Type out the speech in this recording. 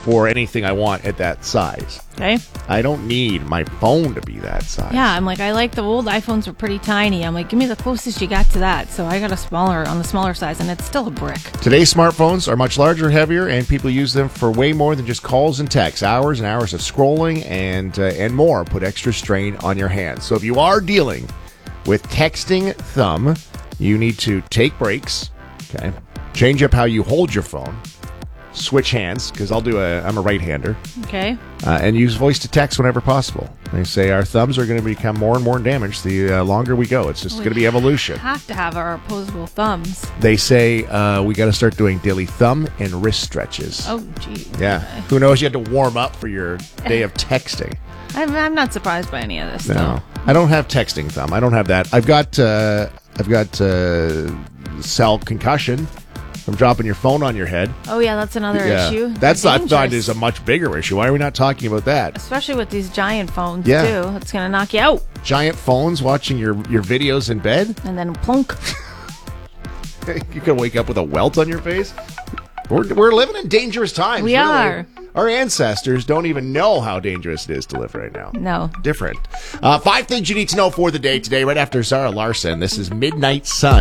for anything I want at that size. Okay. I don't need my phone to be that size. Yeah, I'm like, I like the old iPhones were pretty tiny. I'm like, give me the closest you got to that. So I got on the smaller size, and it's still a brick. Today's smartphones are much larger, heavier, and people use them for way more than just calls and texts. Hours and hours of scrolling and more put extra strain on your hands. So if you are dealing with texting thumb, you need to take breaks, okay? Change up how you hold your phone. Switch hands, because I'm a right-hander. Okay. And use voice to text whenever possible. They say our thumbs are going to become more and more damaged the longer we go. It's just going to be evolution. We have to have our opposable thumbs. They say we got to start doing daily thumb and wrist stretches. Oh, geez. Yeah. Who knows? You had to warm up for your day of texting. I'm not surprised by any of this, No, though. I don't have texting thumb. I don't have that. I've got cell concussion from dropping your phone on your head. Oh, yeah, that's another issue. That's I thought dangerous. is a much bigger issue. Why are we not talking about that? Especially with these giant phones, Yeah. too. It's going to knock you out. Giant phones watching your videos in bed? And then plunk. You could wake up with a welt on your face? We're living in dangerous times. We really. are. Our ancestors don't even know how dangerous it is to live right now. No. Different. 5 things you need to know for the day today, right after Zara Larson. This is Midnight Sun.